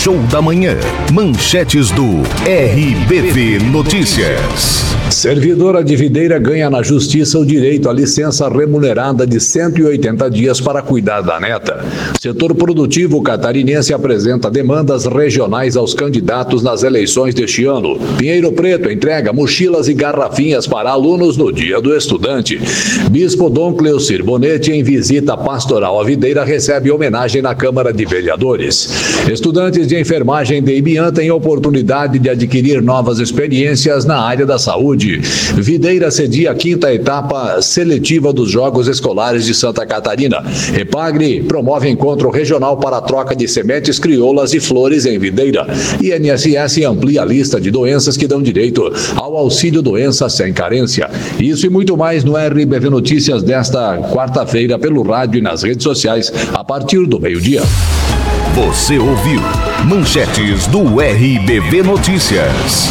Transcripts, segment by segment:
Show da Manhã. Manchetes do RBV Notícias. Servidora de Videira ganha na Justiça o direito à licença remunerada de 180 dias para cuidar da neta. Setor produtivo catarinense apresenta demandas regionais aos candidatos nas eleições deste ano. Pinheiro Preto entrega mochilas e garrafinhas para alunos no Dia do Estudante. Bispo Dom Cleocir Bonetti, em visita pastoral à Videira, recebe homenagem na Câmara de Vereadores. Estudantes de enfermagem de Ibiã têm oportunidade de adquirir novas experiências na área da saúde. Videira cedia a 5ª etapa seletiva dos Jogos Escolares de Santa Catarina. Epagre promove encontro regional para a troca de sementes crioulas e flores em Videira. INSS amplia a lista de doenças que dão direito ao auxílio doença sem carência. Isso e muito mais no RBV Notícias desta quarta-feira pelo rádio e nas redes sociais a partir do meio-dia. Você ouviu Manchetes do RBV Notícias.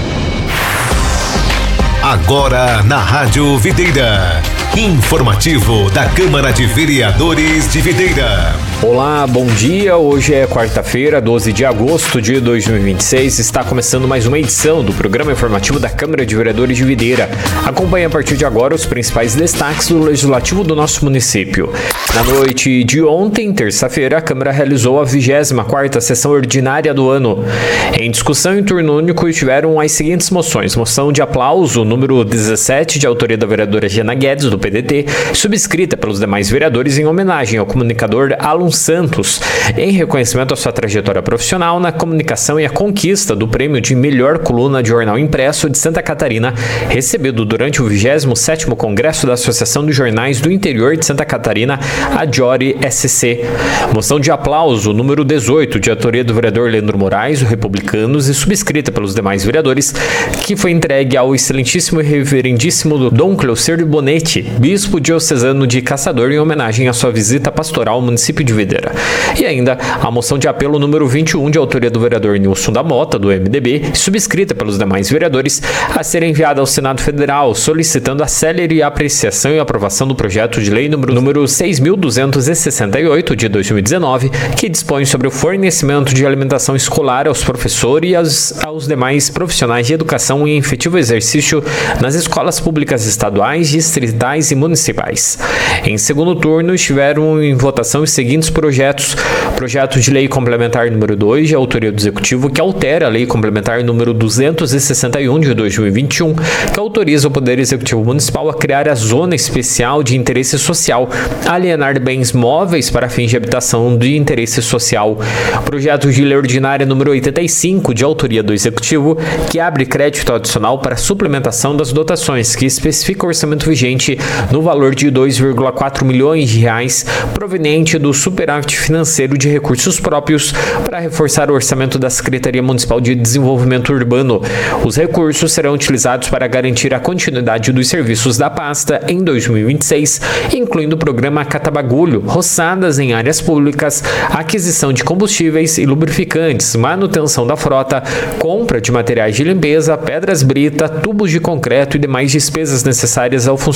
Agora na Rádio Videira. Informativo da Câmara de Vereadores de Videira. Olá, bom dia. Hoje é quarta-feira, 12 de agosto de 2026. Está começando mais uma edição do programa informativo da Câmara de Vereadores de Videira. Acompanhe a partir de agora os principais destaques do Legislativo do nosso município. Na noite de ontem, terça-feira, a Câmara realizou a 24ª sessão ordinária do ano. Em discussão em turno único estiveram as seguintes moções. Moção de aplauso número 17, de autoria da vereadora Jana Guedes, do PDT, subscrita pelos demais vereadores em homenagem ao comunicador Alan Santos, em reconhecimento à sua trajetória profissional na comunicação e a conquista do prêmio de melhor coluna de jornal impresso de Santa Catarina, recebido durante o 27º Congresso da Associação dos Jornais do Interior de Santa Catarina, a Jori SC. Moção de aplauso número 18, de autoria do vereador Leandro Moraes, do Republicanos, e subscrita pelos demais vereadores, que foi entregue ao excelentíssimo e reverendíssimo Dom Cleocir Bonetti, bispo diocesano de Caçador, em homenagem à sua visita pastoral ao município de Videira. E ainda a moção de apelo número 21, de autoria do vereador Nilson da Mota, do MDB, subscrita pelos demais vereadores, a ser enviada ao Senado Federal, solicitando a célere apreciação e aprovação do projeto de lei número 6.268, de 2019, que dispõe sobre o fornecimento de alimentação escolar aos professores e aos demais profissionais de educação em efetivo exercício nas escolas públicas estaduais, distritais e municipais. Em segundo turno, estiveram em votação os seguintes projetos. Projeto de lei complementar número 2, de autoria do Executivo, que altera a lei complementar número 261, de 2021, que autoriza o Poder Executivo Municipal a criar a Zona Especial de Interesse Social, alienar bens móveis para fins de habitação de interesse social. Projeto de lei ordinária número 85, de autoria do Executivo, que abre crédito adicional para suplementação das dotações, que especifica o orçamento vigente no valor de 2,4 milhões de reais, proveniente do superávit financeiro de recursos próprios, para reforçar o orçamento da Secretaria Municipal de Desenvolvimento Urbano. Os recursos serão utilizados para garantir a continuidade dos serviços da pasta em 2026, incluindo o programa Catabagulho, roçadas em áreas públicas, aquisição de combustíveis e lubrificantes, manutenção da frota, compra de materiais de limpeza, pedras brita, tubos de concreto e demais despesas necessárias ao funcionamento